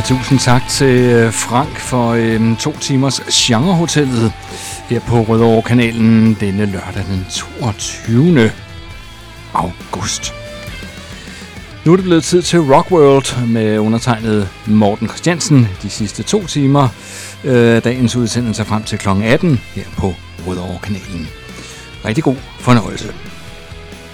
tusind tak til Frank for 2 timers Genrehotellet her på Rødovre-kanalen denne lørdag den 22. august. Nu er det blevet tid til Rockworld med undertegnet Morten Christiansen de sidste 2 timer. Dagens udsendelse frem til kl. 18 her på Rødovre-kanalen. Rigtig god fornøjelse.